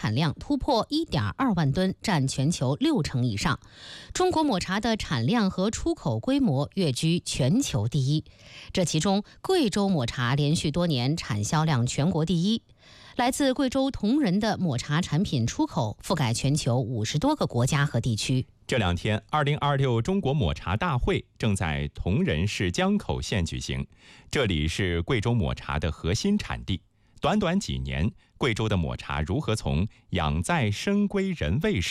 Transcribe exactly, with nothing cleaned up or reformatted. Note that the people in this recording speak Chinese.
产量突破 一点二万吨，占全球六成以上。中国抹茶的产量和出口规模跃居全球第一，这其中贵州抹茶连续多年产销量全国第一。来自贵州铜仁的抹茶产品出口覆盖全球五十多个国家和地区。 这两天，二零二六中国抹茶大会正在铜仁市江口县举行，这里是贵州抹茶的核心产地。短短几年，贵州的抹茶如何从养在深闺人未时